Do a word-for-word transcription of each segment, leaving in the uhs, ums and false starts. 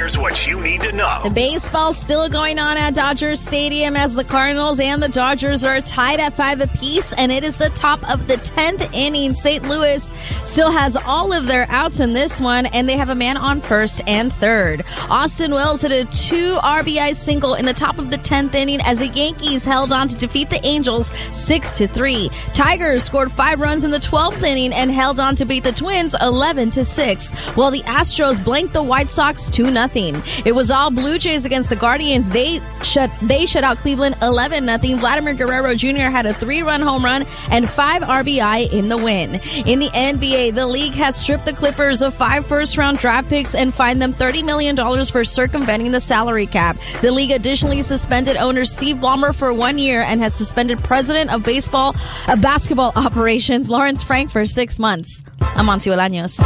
Here's what you need to know. The baseball's still going on at Dodgers Stadium as the Cardinals and the Dodgers are tied at five apiece, and it is the top of the tenth inning. Saint Louis still has all of their outs in this one, and they have a man on first and third. Austin Wells hit a two R B I single in the top of the tenth inning as the Yankees held on to defeat the Angels six to three. Tigers scored five runs in the twelfth inning and held on to beat the Twins eleven to six, while the Astros blanked the White Sox two nothing. It was all Blue Jays against the Guardians. They shut they shut out Cleveland eleven nothing. Vladimir Guerrero Junior had a three-run home run and five R B I in the win. In the N B A, the league has stripped the Clippers of five first-round draft picks and fined them thirty million dollars for circumventing the salary cap. The league additionally suspended owner Steve Ballmer for one year and has suspended president of baseball, uh, basketball operations Lawrence Frank for six months. I'm Monty Bolaños.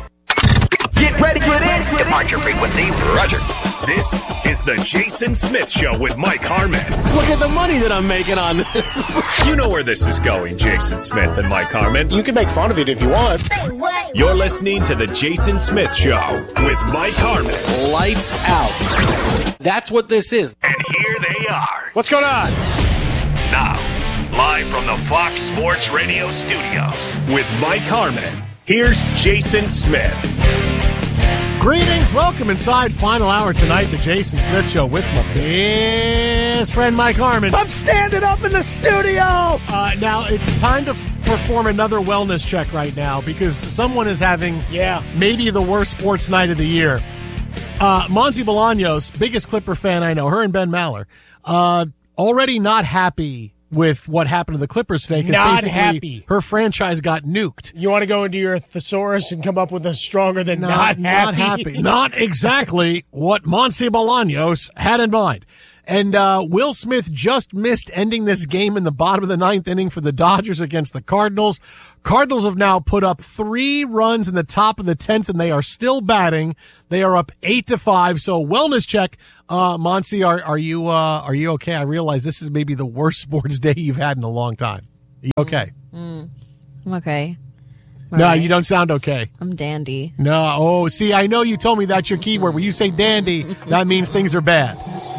Get ready for this. Departure frequency, Roger. This is the Jason Smith Show with Mike Harmon. Look at the money that I'm making on this. You know where this is going, Jason Smith and Mike Harmon. You can make fun of it if you want. You're listening to the Jason Smith Show with Mike Harmon. Lights out. That's what this is. And here they are. What's going on? Now, live from the Fox Sports Radio studios with Mike Harmon, here's Jason Smith. Greetings, welcome inside final hour tonight, the Jason Smith Show with my best friend Mike Harmon. I'm standing up in the studio. Uh, now it's time to f- perform another wellness check right now because someone is having yeah maybe the worst sports night of the year. Uh, Monty Bolaños, biggest Clipper fan I know, her and Ben Maller, uh, already not happy with what happened to the Clippers today. Not happy. Her franchise got nuked. You want to go into your thesaurus and come up with a stronger than not, not happy? Not happy. Not exactly what Monty Bolaños had in mind. And uh, Will Smith just missed ending this game in the bottom of the ninth inning for the Dodgers against the Cardinals. Cardinals have now put up three runs in the top of the tenth, and they are still batting. They are up eight to five. So wellness check, uh, Monty, are are you uh, are you okay? I realize this is maybe the worst sports day you've had in a long time. Are you okay? Mm, I'm okay. All no, right. you don't sound okay. I'm dandy. No, oh, see, I know you told me that's your keyword. When you say dandy, that means things are bad.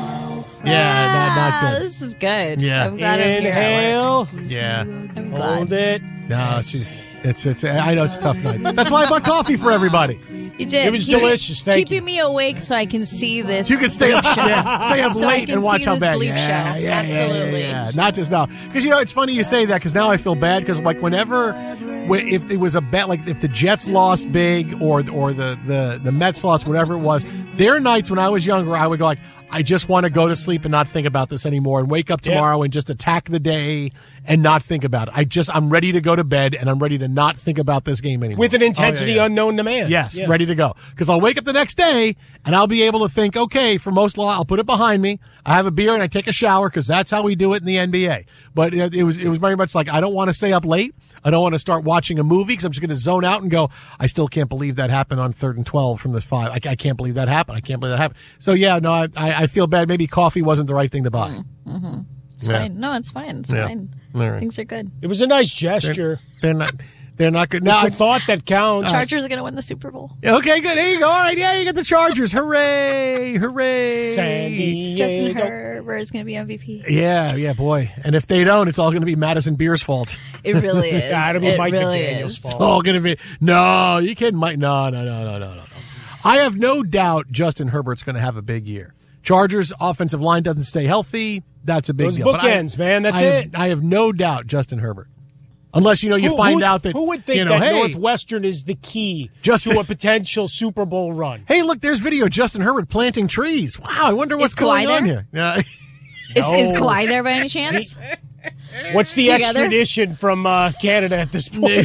Yeah, ah, not, not good. This is good. Yeah. I'm glad I'm here. Inhale. Yeah. I'm glad. Hold it. No, she's, it's, it's, I know it's a tough night. That's why I bought coffee for everybody. You did. It was Keep- delicious. Thank keeping you. me awake so I can see this. You can stay up, bleep show. yeah, stay up So I late can and watch see how this bad. bleep Yeah, show. yeah, Absolutely. Yeah, yeah, yeah. Not just now, because you know it's funny you say that because now I feel bad because like whenever, wh- if it was a bet, like if the Jets lost big or or the the the Mets lost, whatever it was, there are nights when I was younger I would go like, I just want to go to sleep and not think about this anymore and wake up tomorrow yeah. and just attack the day and not think about it. I just I'm ready to go to bed and I'm ready to not think about this game anymore. With an intensity Oh, yeah, yeah. unknown to man. Yes, Yeah. ready to go. Because I'll wake up the next day and I'll be able to think, okay, for most law, I'll put it behind me. I have a beer and I take a shower because that's how we do it in the N B A. But it, it was it was very much like I don't want to stay up late. I don't want to start watching a movie because I'm just going to zone out and go, I still can't believe that happened on third and twelve from the five. I, I can't believe that happened. I can't believe that happened. So, yeah, no, I, I, I feel bad. Maybe coffee wasn't the right thing to buy. Mm-hmm. It's Yeah. fine. No, it's fine. It's Yeah. fine. All right. Things are good. It was a nice gesture. They're not they're not good. It's Now, a thought that counts. Chargers are going to win the Super Bowl. okay, good. There you go. All right, yeah, you get the Chargers. Hooray. Hooray. San Diego. Justin Herbert is going to be M V P. Yeah, yeah, boy. And if they don't, it's all going to be Madison Beer's fault. It really is. Yeah, it'll be it Mike really McDaniel's is. fault. It's all going to be. No, you kidding, Mike? No, no, no, no, no, no, no. I have no doubt Justin Herbert's going to have a big year. Chargers offensive line doesn't stay healthy. That's a big Those deal. But I- bookends, man. That's I have, it. I have no doubt Justin Herbert. Unless, you know, you Who- find who- out that, who would think you know, that hey, Northwestern is the key Just- to a potential Super Bowl run? hey, look, there's video of Justin Herbert planting trees. Wow, I wonder what's Is Kawhi going on there? here. Yeah. Is, is No. Kawhi there by any chance? What's the Together? extradition from uh, Canada at this point?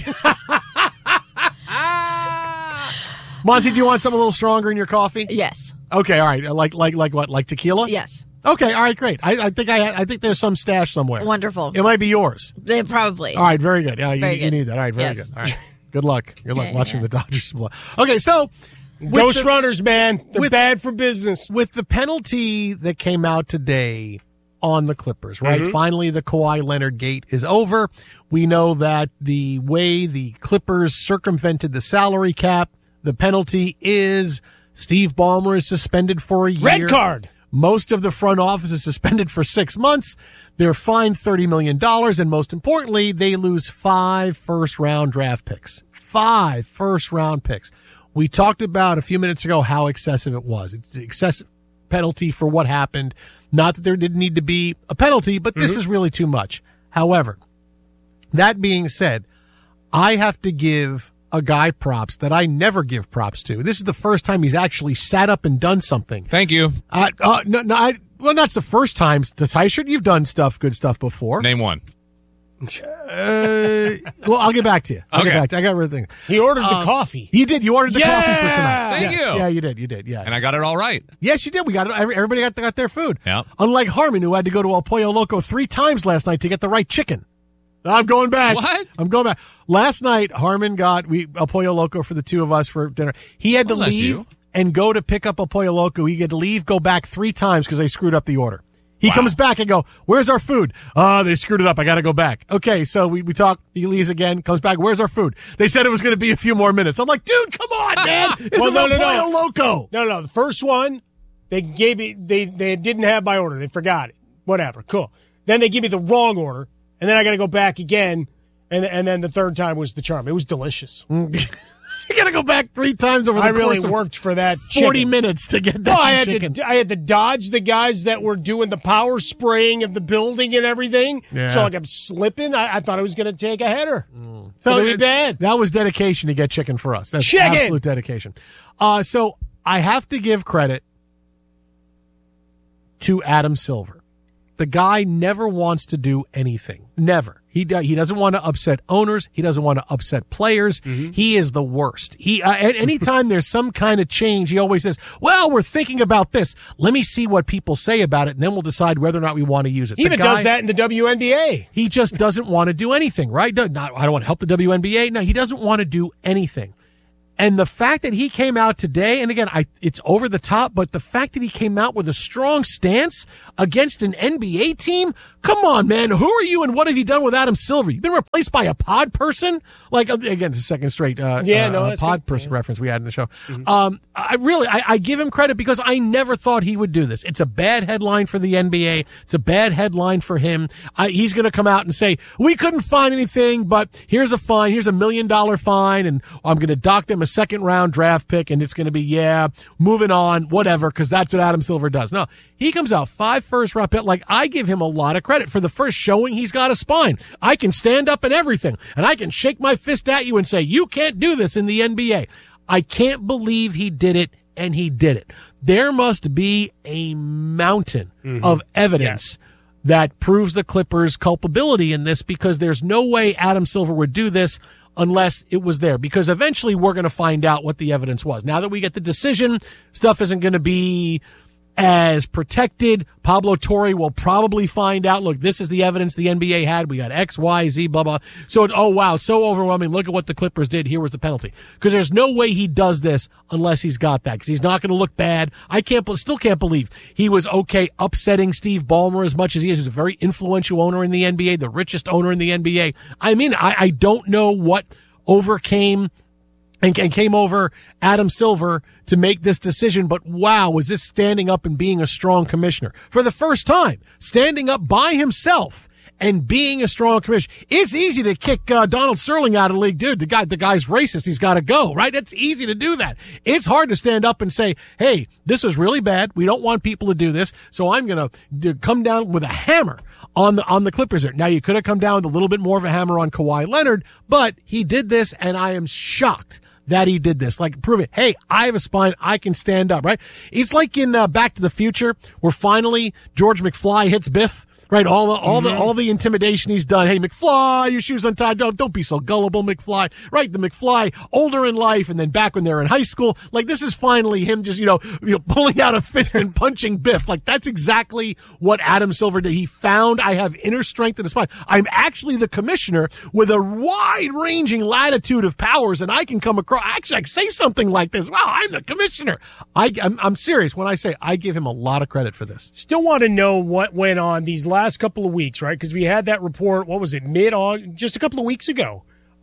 Monty, do you want something a little stronger in your coffee? Yes. Okay, all right. Like, like, like what? Like tequila? Yes. Okay, all right, great. I, I think I, I think there's some stash somewhere. Wonderful. It might be yours. They probably. All right, very good. Yeah, you, Very you good. need that. All right, very Yes. good. All right, good luck. Good luck Yeah, watching yeah. the Dodgers. Okay, so with Ghost the, runners, man. They're with- bad for business. with the penalty that came out today on the Clippers, right? Mhm. Finally, the Kawhi Leonard gate is over. We know that the way the Clippers circumvented the salary cap, the penalty is Steve Ballmer is suspended for a year. Red card. Most of the front office is suspended for six months. They're fined thirty million dollars, and most importantly, they lose five first-round draft picks. Five first-round picks. We talked about a few minutes ago how excessive it was. It's an excessive penalty for what happened. Not that there didn't need to be a penalty, but this mm-hmm. is really too much. However, that being said, I have to give a guy props that I never give props to. This is the first time he's actually sat up and done something. Thank you. Uh, uh, no, no, I, well, that's the first time. Tyshirt, you've done stuff, good stuff before. Name one. Uh, well, I'll get back to you. I'll okay. get back to you. I got everything. He ordered the um, coffee. You did. You ordered the yeah! coffee for tonight. Thank yeah. you. Yeah, you did. You did. Yeah. And I got it all right. Yes, you did. We got it. Everybody got, got their food. Yeah. Unlike Harmon, who had to go to El Pollo Loco three times last night to get the right chicken. I'm going back. What? I'm going back. Last night, Harmon got we El Pollo Loco for the two of us for dinner. He had to Well, nice leave you. and go to pick up El Pollo Loco. He had to leave, go back three times because they screwed up the order. He Wow. comes back and go, where's our food? Uh, they screwed it up. I got to go back. Okay, so we, we talk. He leaves again, comes back. Where's our food? They said it was going to be a few more minutes. I'm like, dude, come on, man. This well, is no, El no, Pollo no. Loco. No, no, the first one, they gave me, they, they didn't have my order. They forgot it. Whatever, cool. Then they give me the wrong order, and then I got to go back again, and and then the third time was the charm. It was delicious. You got to go back three times over the I really course of worked for that forty chicken. minutes to get that Oh, I had chicken. to I had to dodge the guys that were doing the power spraying of the building and everything. Yeah. So like I'm slipping. I, I thought I was going to take a header. So So really it- bad. That was dedication to get chicken for us. That's Chicken! absolute dedication. Uh, so I have to give credit to Adam Silver. The guy never wants to do anything. Never. He do, he doesn't want to upset owners. He doesn't want to upset players. Mm-hmm. He is the worst. He uh, at any time there's some kind of change, he always says, "Well, we're thinking about this. Let me see what people say about it, and then we'll decide whether or not we want to use it." He The even guy, does that in the W N B A. He just doesn't want to do anything, right? No, not, I don't want to help the W N B A. No, he doesn't want to do anything. And the fact that he came out today, and again, I, it's over the top, but the fact that he came out with a strong stance against an N B A team, come on, man. Who are you and what have you done with Adam Silver? You've been replaced by a pod person? Like, again, it's a second straight uh, Yeah, uh, no, uh, that's pod good. person Yeah. reference we had in the show. Mm-hmm. Um, I really, I, I give him credit because I never thought he would do this. It's a bad headline for the N B A. It's a bad headline for him. I, he's going to come out and say, we couldn't find anything, but here's a fine. Here's a million dollar fine, and I'm going to dock them a second round draft pick, and it's going to be, yeah, moving on, whatever, because that's what Adam Silver does. No, he comes out five first round pick. Like, I give him a lot of credit for the first showing he's got a spine. I can stand up and everything, and I can shake my fist at you and say, you can't do this in the N B A. I can't believe he did it, and he did it. There must be a mountain mm-hmm. of evidence yes. that proves the Clippers' culpability in this, because there's no way Adam Silver would do this unless it was there, because eventually we're going to find out what the evidence was. Now that we get the decision, stuff isn't going to be as protected. Pablo Torre will probably find out, look, this is the evidence the N B A had. We got X, Y, Z, blah, blah. So, it, oh, wow, so overwhelming. Look at what the Clippers did. Here was the penalty. Because there's no way he does this unless he's got that, because he's not going to look bad. I can't, still can't believe he was okay upsetting Steve Ballmer as much as he is. He's a very influential owner in the N B A, the richest owner in the N B A. I mean, I, I don't know what overcame And, and came over Adam Silver to make this decision. But wow, was this standing up and being a strong commissioner for the first time, standing up by himself and being a strong commissioner. It's easy to kick uh, Donald Sterling out of the league. Dude, the guy, the guy's racist. He's got to go, right? It's easy to do that. It's hard to stand up and say, hey, this is really bad. We don't want people to do this. So I'm going to come down with a hammer on the, on the Clippers here. Now, you could have come down with a little bit more of a hammer on Kawhi Leonard, but he did this, and I am shocked that he did this. Like, proving, hey, I have a spine. I can stand up, right? It's like in uh, Back to the Future, where finally George McFly hits Biff. Right, all the all mm-hmm. the all the intimidation he's done. Hey, McFly, your shoes untied. Don't don't be so gullible, McFly. Right, the McFly older in life, and then back when they're in high school. Like, this is finally him just you know you know pulling out a fist and punching Biff. Like, that's exactly what Adam Silver did. He found, I have inner strength in the spine. I'm actually the commissioner with a wide ranging latitude of powers, and I can come across. Actually, I can say something like this. Wow, I'm the commissioner. I I'm, I'm serious when I say I give him a lot of credit for this. Still want to know what went on these last couple of weeks, right? Because we had that report, what was it, mid-August, just a couple of weeks ago,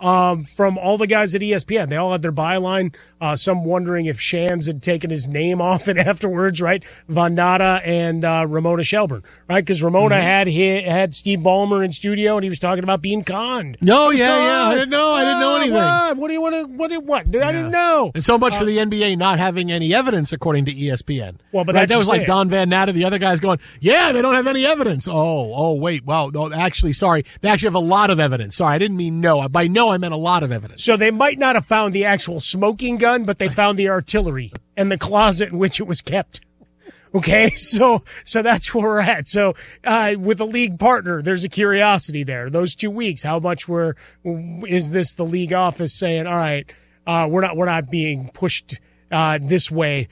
um, from all the guys at E S P N. They all had their byline. Uh, some wondering if Shams had taken his name off it afterwards, right? Von Natta and uh, Ramona Shelburne, right? Because Ramona mm-hmm. had hit, had Steve Ballmer in studio, and he was talking about being conned. No, yeah, conned. yeah, I didn't know. I didn't know anything. What? What do you want to? What? What? Yeah. I didn't know. And so much uh, for the N B A not having any evidence, according to E S P N. Well, but right? that's that was like it. Don Van Natta. The other guy's going, yeah, they don't have any evidence. Oh, oh, wait, wow. No, actually, sorry, they actually have a lot of evidence. Sorry, I didn't mean no. By no, I meant a lot of evidence. So they might not have found the actual smoking gun, but they found the artillery and the closet in which it was kept. Okay, so so that's where we're at. So uh, with a league partner, there's a curiosity there. Those two weeks, how much were is this the league office saying, all right, uh, we're not we're not being pushed uh, this way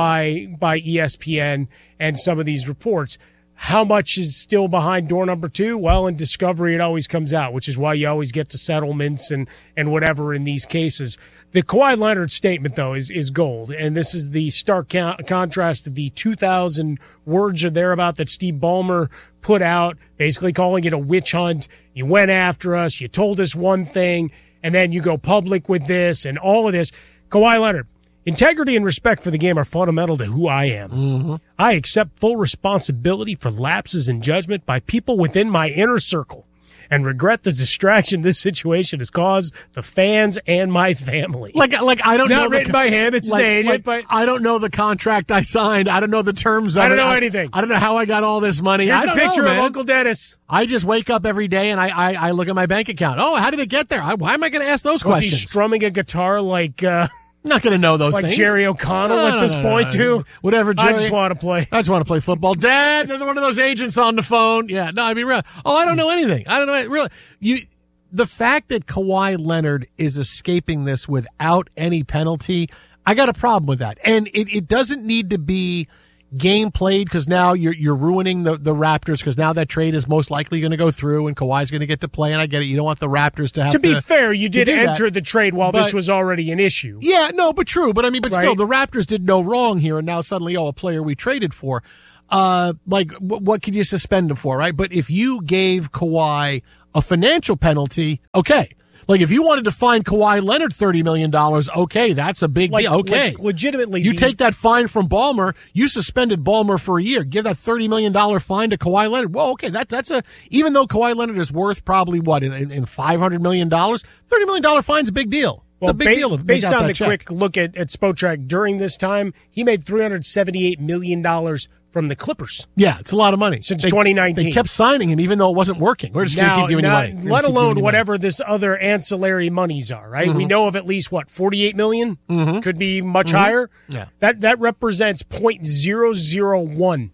by by E S P N and some of these reports. How much is still behind door number two? Well, in discovery, it always comes out, which is why you always get to settlements and, and whatever in these cases. The Kawhi Leonard statement, though, is, is gold. And this is the stark con- contrast to the two thousand words or thereabout that Steve Ballmer put out, basically calling it a witch hunt. You went after us. You told us one thing, and then you go public with this and all of this. Kawhi Leonard. Integrity and respect for the game are fundamental to who I am. Mm-hmm. I accept full responsibility for lapses in judgment by people within my inner circle and regret the distraction this situation has caused the fans and my family. Like, like I don't Not know. written the, by him, it's like, saying like, it, but I don't know the contract I signed. I don't know the terms of it. I don't know I, anything. I don't know how I got all this money. Here's I don't a picture know, of man. Uncle Dennis. I just wake up every day and I, I, I look at my bank account. Oh, how did it get there? I, why am I going to ask those Was questions? he strumming a guitar like... Uh, Not going to know those like things. Jerry O'Connell no, at no, this no, point, no, no. too? Whatever, Jerry. I just want to play. I just want to play football. Dad, another one of those agents on the phone. Yeah, no, I mean, really. Oh, I don't know anything. I don't know. Really. You, the fact that Kawhi Leonard is escaping this without any penalty, I got a problem with that. And it, it doesn't need to be game played because now you're you're ruining the, the Raptors because now that trade is most likely going to go through and Kawhi's going to get to play. And I get it. You don't want the Raptors to have to. To be fair, you did enter that. the trade while But, this was already an issue. Yeah, no, but true. But I mean, but Right? still, the Raptors did no wrong here, and now suddenly, oh, a player we traded for. Uh, like, w- what could you suspend him for, right? But if you gave Kawhi a financial penalty, okay. Like, if you wanted to fine Kawhi Leonard thirty million dollars, okay, that's a big Like, deal. Okay. like, legitimately, You the- take that fine from Ballmer, you suspended Ballmer for a year, give that thirty million dollars fine to Kawhi Leonard. Well, okay, that, that's a, even though Kawhi Leonard is worth probably what, in, in five hundred million dollars, thirty million dollars fine's a big deal. It's Well, a big ba- deal. To make based out on that the check. quick look at, at Spotrac during this time, he made three hundred seventy-eight million dollars from the Clippers. Yeah, it's a lot of money. Since They- twenty nineteen. They kept signing him even though it wasn't working. We're just going to Now, keep giving not- you money. We're let gonna keep alone giving you whatever money. this other ancillary monies are, right? Mm-hmm. We know of at least, what, forty-eight million? Mm-hmm. Could be much higher. Yeah. That that represents zero point zero zero one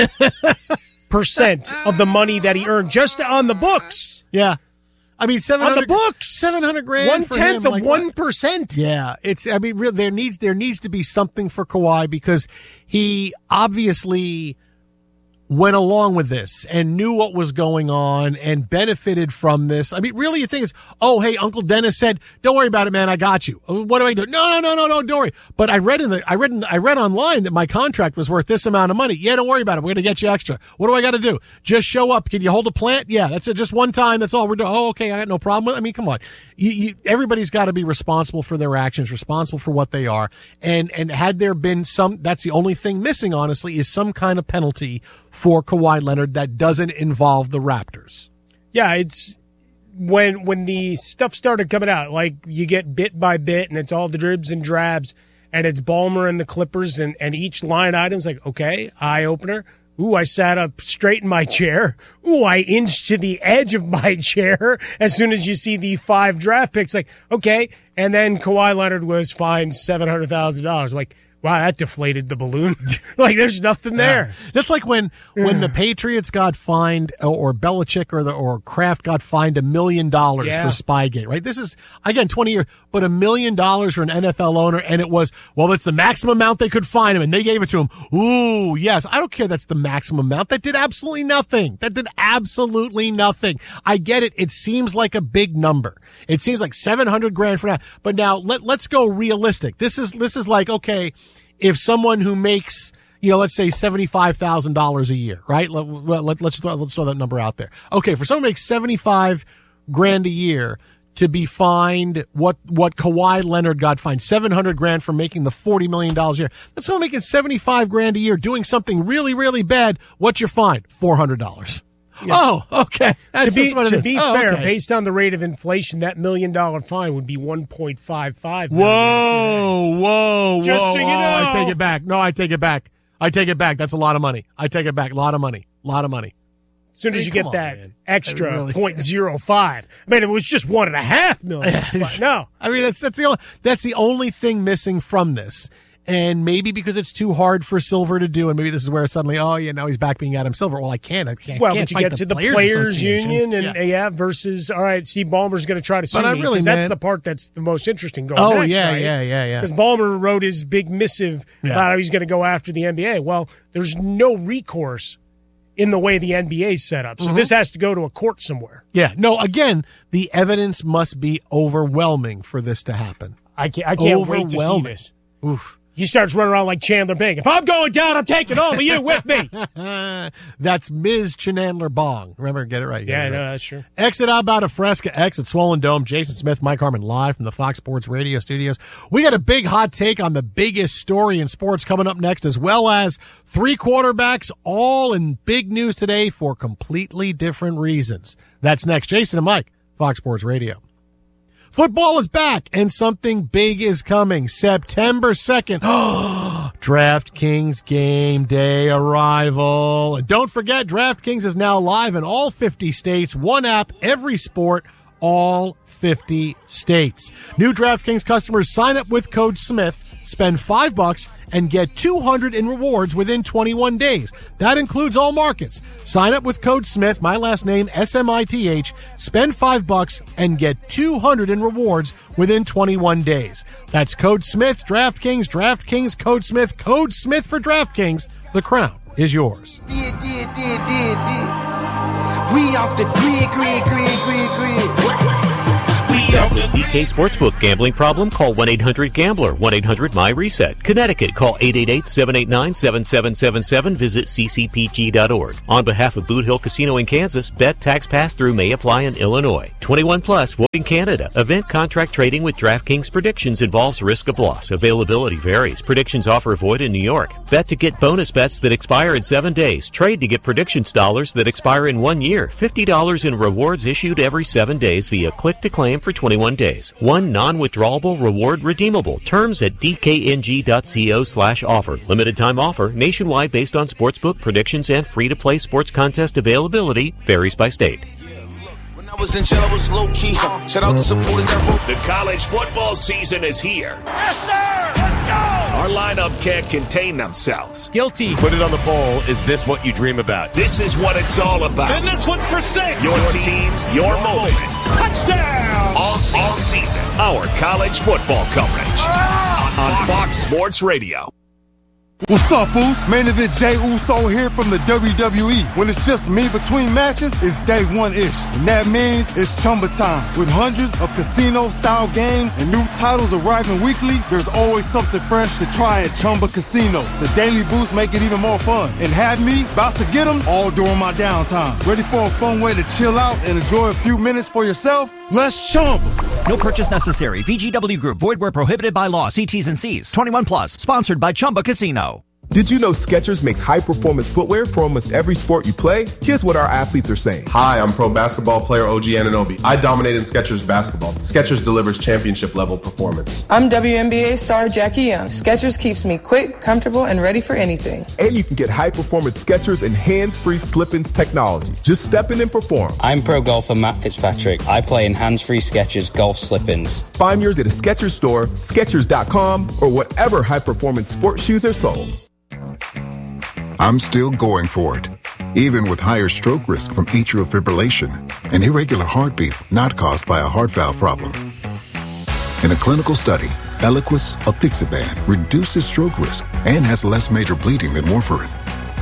percent of the money that he earned just on the books. Yeah. I mean, seven On the hundred books. seven hundred grand One for tenth him, of like, one percent. Yeah, it's. I mean, real, there needs there needs to be something for Kawhi because he obviously went along with this and knew what was going on and benefited from this. I mean, really, the thing is, oh, hey, Uncle Dennis said, "Don't worry about it, man. I got you." What do I do? No, no, no, no, no, don't worry. But I read in the I read in, I read online that my contract was worth this amount of money. Yeah, don't worry about it. We're gonna get you extra. What do I got to do? Just show up. Can you hold a plant? Yeah, that's it. Just one time. That's all we're doing. Oh, okay. I got no problem with it. I mean, come on. You, you, everybody's got to be responsible for their actions, responsible for what they are. And and had there been some, that's the only thing missing, honestly, is some kind of penalty for Kawhi Leonard that doesn't involve the Raptors. Yeah, it's when when the stuff started coming out, like you get bit by bit, and it's all the dribs and drabs, and it's Ballmer and the Clippers, and, and each line item's like, okay, eye opener. Ooh, I sat up straight in my chair. Ooh, I inched to the edge of my chair as soon as you see the five draft picks. Like, okay, and then Kawhi Leonard was fined seven hundred thousand dollars. Like, wow, that deflated the balloon. Like, there's nothing there. Yeah. That's like when when the Patriots got fined, or, or Belichick or the or Kraft got fined a million dollars Yeah. for Spygate. Right? This is again twenty years, but a million dollars for an N F L owner, and it was well, that's the maximum amount they could fine him, and they gave it to him. Ooh, yes, I don't care. That's the maximum amount. That did absolutely nothing. That did absolutely nothing. I get it. It seems like a big number. It seems like seven hundred grand for now. But now let let's go realistic. This is this is like okay. If someone who makes, you know, let's say seventy-five thousand dollars a year, right? Let, let, let's, throw, let's throw that number out there. Okay, for someone who makes seventy-five grand a year to be fined what what Kawhi Leonard got fined, seven hundred grand for making the forty million dollars a year. That's someone making seventy-five grand a year doing something really, really bad. What's your fine? four hundred dollars. Yeah. Oh, okay. That's, to be, that's what it to is. be oh, fair, okay. based on the rate of inflation, that million dollar fine would be one point five five. Whoa, whoa, Just whoa. so you oh, know. I take it back. No, I take it back. I take it back. That's a lot of money. I take it back. A lot of money. A lot of money. As soon as I mean, you get on, that man. extra Really- point zero five. I mean, it was just one and a half million. But no. I mean, that's that's the only, that's the only thing missing from this. And maybe because it's too hard for Silver to do, and maybe this is where suddenly, oh yeah, now he's back being Adam Silver. Well, I can't. I can't. Well, can't but you fight get the to the Players, Players Association. Union, and yeah. yeah. versus all right, Steve Ballmer's going to try to sue But I me really, because that's man- the part that's the most interesting going. Oh next, yeah, right? yeah, yeah, yeah. Because Ballmer wrote his big missive Yeah. about how he's going to go after the N B A. Well, there's no recourse in the way the N B A is set up, so Mm-hmm. this has to go to a court somewhere. Yeah. No. Again, the evidence must be overwhelming for this to happen. I can't. I can't wait to see Overwhelming. this. Oof. He starts running around like Chandler Bing. If I'm going down, I'm taking all of you with me. That's Miz Chandler Bong. Remember, get it right. Get Yeah, it I know, right. that's true. Exit out about a Fresca X at Swollen Dome. Jason Smith, Mike Harmon, live from the Fox Sports Radio studios. We got a big hot take on the biggest story in sports coming up next, as well as three quarterbacks, all in big news today for completely different reasons. That's next. Jason and Mike, Fox Sports Radio. Football is back, and something big is coming. September second. DraftKings Game Day arrival. And don't forget, DraftKings is now live in all fifty states. One app, every sport, all fifty states. New DraftKings customers sign up with code SMITH, spend five bucks, and get two hundred in rewards within twenty-one days. That includes all markets. Sign up with code SMITH, my last name, S M I T H, spend five bucks, and get two hundred in rewards within twenty-one days. That's code SMITH, DraftKings, DraftKings, code SMITH, code SMITH for DraftKings. The crown is yours. Did, did, did, did, did. We off the grid, grid, grid, grid, grid. D K Sportsbook. Gambling problem? Call one eight hundred gambler, one eight hundred my reset. Connecticut, call eight eight eight, seven eight nine, seven seven seven seven. Visit c c p g dot org. On behalf of Boot Hill Casino in Kansas, bet tax pass-through may apply in Illinois. twenty-one plus, void in Canada. Event contract trading with DraftKings Predictions involves risk of loss. Availability varies. Predictions offer void in New York. Bet to get bonus bets that expire in seven days. Trade to get predictions dollars that expire in one year. fifty dollars in rewards issued every seven days via click-to-claim for twenty-one days. One non-withdrawable reward redeemable. Terms at d k n g dot co slash offer. Limited time offer. Nationwide based on sportsbook predictions and free-to-play sports contest availability. Varies by state. When I was in jail, I was low key. Shout out to supporters that wrote. The college football season is here. Yes, sir! Let's go! Our lineup can't contain themselves. Guilty. Put it on the poll. Is this what you dream about? This is what it's all about. And this one's for six. Your teams, your moments. Touchdown. All season. All season. Our college football coverage on Fox Sports Radio. What's up, Foos? Main event Jey Uso here from the W W E. When it's just me between matches, it's day one-ish. And that means it's Chumba time. With hundreds of casino-style games and new titles arriving weekly, there's always something fresh to try at Chumba Casino. The daily boosts make it even more fun. And have me about to get them all during my downtime. Ready for a fun way to chill out and enjoy a few minutes for yourself? Let's Chumba. No purchase necessary. V G W Group. Void where prohibited by law. See T's and C's. twenty-one plus. Sponsored by Chumba Casino. Did you know Skechers makes high-performance footwear for almost every sport you play? Here's what our athletes are saying. Hi, I'm pro basketball player O G Anunoby. I dominate in Skechers basketball. Skechers delivers championship-level performance. I'm W N B A star Jackie Young. Skechers keeps me quick, comfortable, and ready for anything. And you can get high-performance Skechers and hands-free slip-ins technology. Just step in and perform. I'm pro golfer Matt Fitzpatrick. I play in hands-free Skechers golf slip-ins. Find yours at a Skechers store, Skechers dot com, or whatever high-performance sports shoes are sold. I'm still going for it, even with higher stroke risk from atrial fibrillation, an irregular heartbeat not caused by a heart valve problem. In a clinical study, Eliquis, apixaban, reduces stroke risk and has less major bleeding than warfarin.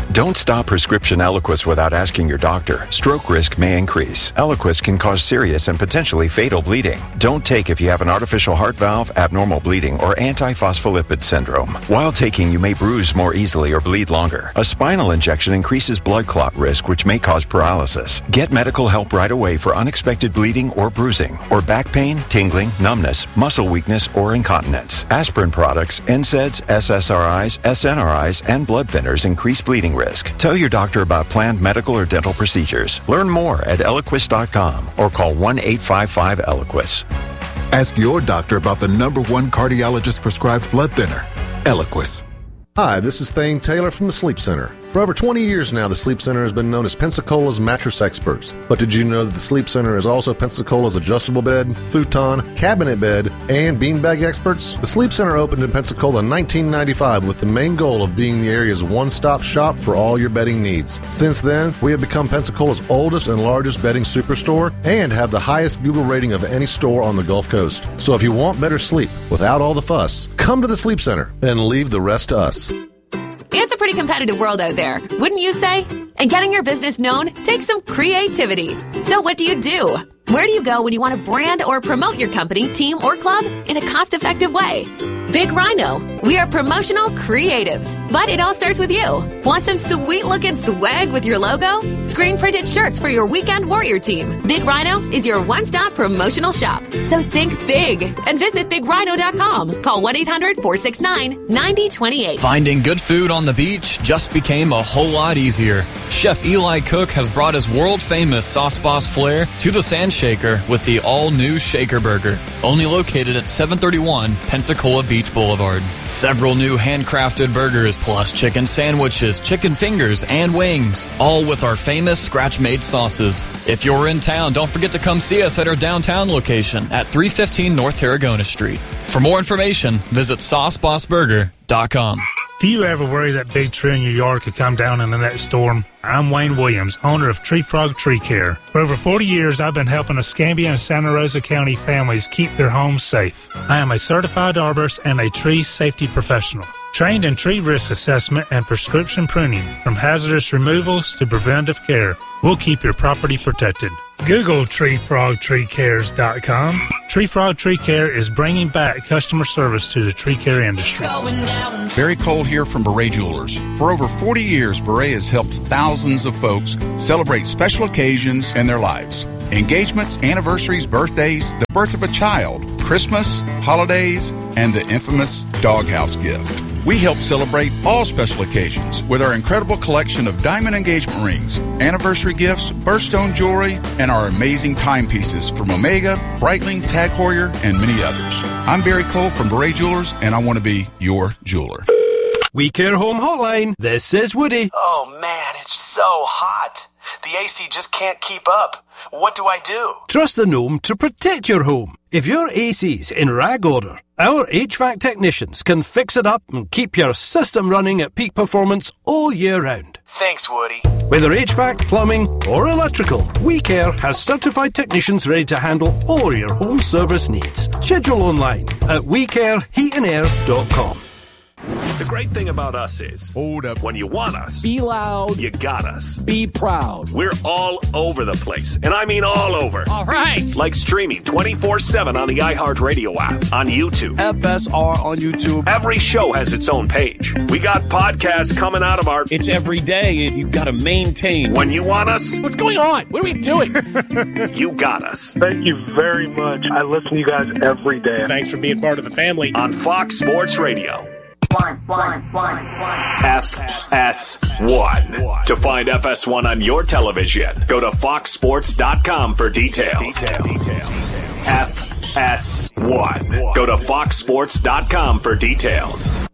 Don't stop prescription Eliquis without asking your doctor. Stroke risk may increase. Eliquis can cause serious and potentially fatal bleeding. Don't take if you have an artificial heart valve, abnormal bleeding, or antiphospholipid syndrome. While taking, you may bruise more easily or bleed longer. A spinal injection increases blood clot risk, which may cause paralysis. Get medical help right away for unexpected bleeding or bruising, or back pain, tingling, numbness, muscle weakness, or incontinence. Aspirin products, N SAIDs, S S R Is, S N R Is, and blood thinners increase bleeding risk. Tell your doctor about planned medical or dental procedures. Learn more at Eliquis dot com or call one eight five five Eliquis. Ask your doctor about the number one cardiologist prescribed blood thinner, Eliquis. Hi, this is Thane Taylor from the Sleep Center. For over twenty years now, the Sleep Center has been known as Pensacola's mattress experts. But did you know that the Sleep Center is also Pensacola's adjustable bed, futon, cabinet bed, and beanbag experts? The Sleep Center opened in Pensacola in nineteen ninety-five with the main goal of being the area's one-stop shop for all your bedding needs. Since then, we have become Pensacola's oldest and largest bedding superstore and have the highest Google rating of any store on the Gulf Coast. So if you want better sleep without all the fuss, come to the Sleep Center and leave the rest to us. It's a pretty competitive world out there, wouldn't you say? And getting your business known takes some creativity. So what do you do? Where do you go when you want to brand or promote your company, team, or club in a cost-effective way? Big Rhino. We are promotional creatives, but it all starts with you. Want some sweet-looking swag with your logo? Screen-printed shirts for your weekend warrior team. Big Rhino is your one-stop promotional shop. So think big and visit big rhino dot com. Call one eight hundred four six nine nine zero two eight. Finding good food on the beach just became a whole lot easier. Chef Eli Cook has brought his world-famous Sauce Boss flair to the Sand Shaker with the all-new Shaker Burger, only located at seven thirty-one Pensacola Beach Boulevard. Several new handcrafted burgers plus chicken sandwiches, chicken fingers, and wings, all with our famous scratch-made sauces. If you're in town, don't forget to come see us at our downtown location at three fifteen North Tarragona Street. For more information, visit sauce boss burger dot com. Do you ever worry that big tree in your yard could come down in the next storm? I'm Wayne Williams, owner of Tree Frog Tree Care. For over forty years, I've been helping Escambia and Santa Rosa County families keep their homes safe. I am a certified arborist and a tree safety professional, trained in tree risk assessment and prescription pruning, from hazardous removals to preventive care. We'll keep your property protected. Google tree frog tree cares dot com. Tree Frog Tree Care is bringing back customer service to the tree care industry. Barry Cole here from Beret Jewelers. For over forty years, Beret has helped thousands of folks celebrate special occasions in their lives. Engagements, anniversaries, birthdays, the birth of a child, Christmas, holidays, and the infamous doghouse gift. We help celebrate all special occasions with our incredible collection of diamond engagement rings, anniversary gifts, birthstone jewelry, and our amazing timepieces from Omega, Breitling, Tag Heuer, and many others. I'm Barry Cole from Beret Jewelers, and I want to be your jeweler. We Care Home Hotline. This is Woody. Oh man, it's so hot. The A C just can't keep up. What do I do? Trust the Gnome to protect your home. If your A C's in rag order, our H V A C technicians can fix it up and keep your system running at peak performance all year round. Thanks, Woody. Whether H V A C, plumbing, or electrical, We Care has certified technicians ready to handle all your home service needs. Schedule online at we care heat and air dot com. The great thing about us is, hold up, when you want us, be loud, you got us. Be proud. We're all over the place, and I mean all over. All right. Like streaming twenty-four seven on the iHeartRadio app, on YouTube. F S R on YouTube. Every show has its own page. We got podcasts coming out of our... It's every day, and you've got to maintain. When you want us... What's going on? What are we doing? You got us. Thank you very much. I listen to you guys every day. Thanks for being part of the family. On Fox Sports Radio. One, one, one, one. F S one. To find F S one on your television, go to fox sports dot com for details. details. F S one. Go to fox sports dot com for details.